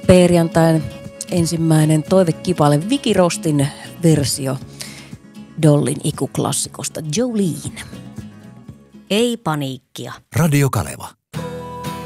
perjantain ensimmäinen toivekipale Vicky Rostin versio Dollin ikuklassikosta Jolene. Ei paniikkia. Radio Kaleva.